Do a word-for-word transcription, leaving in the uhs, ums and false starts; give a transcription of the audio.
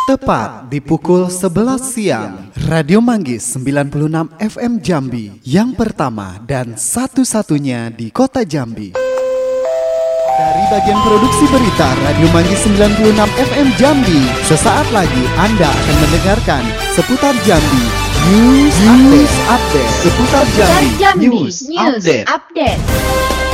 Tepat di pukul sebelas siang, Radio Manggis sembilan puluh enam F M Jambi, yang pertama dan satu-satunya di kota Jambi. Dari bagian produksi berita Radio Manggis sembilan puluh enam F M Jambi, sesaat lagi Anda akan mendengarkan seputar Jambi News Update, update. Seputar Jambi, Jambi News News Update. Update.